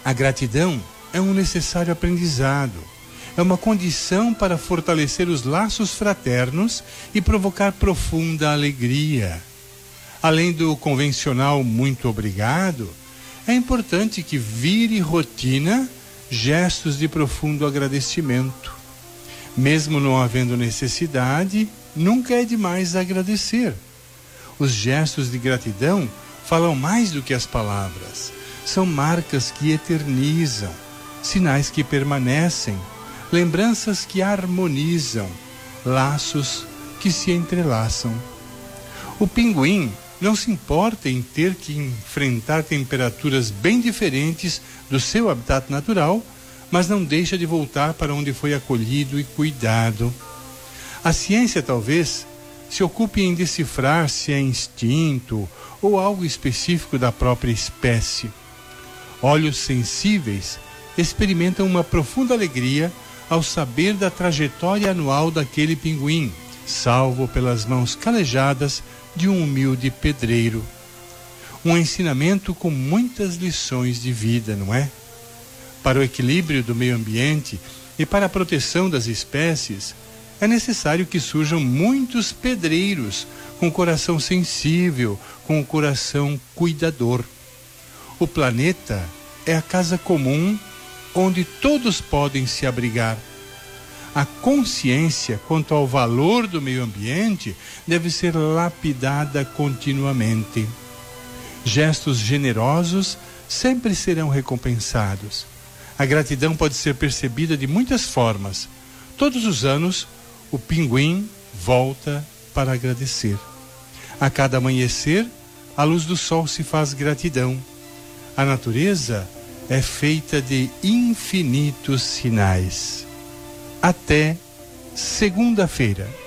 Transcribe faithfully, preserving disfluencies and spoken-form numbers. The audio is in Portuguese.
A gratidão é um necessário aprendizado. É uma condição para fortalecer os laços fraternos e provocar profunda alegria. Além do convencional muito obrigado, é importante que vire rotina gestos de profundo agradecimento. Mesmo não havendo necessidade, nunca é demais agradecer. Os gestos de gratidão falam mais do que as palavras. São marcas que eternizam, sinais que permanecem, lembranças que harmonizam, laços que se entrelaçam. O pinguim não se importa em ter que enfrentar temperaturas bem diferentes do seu habitat natural, mas não deixa de voltar para onde foi acolhido e cuidado. A ciência talvez se ocupe em decifrar se é instinto ou algo específico da própria espécie. Olhos sensíveis experimentam uma profunda alegria ao saber da trajetória anual daquele pinguim, salvo pelas mãos calejadas de um humilde pedreiro. Um ensinamento com muitas lições de vida, não é? Para o equilíbrio do meio ambiente e para a proteção das espécies, é necessário que surjam muitos pedreiros com coração sensível, com o coração cuidador. O planeta é a casa comum onde todos podem se abrigar. A consciência quanto ao valor do meio ambiente deve ser lapidada continuamente. Gestos generosos sempre serão recompensados. A gratidão pode ser percebida de muitas formas. Todos os anos, o pinguim volta para agradecer. A cada amanhecer, a luz do sol se faz gratidão. A natureza é feita de infinitos sinais. Até segunda-feira.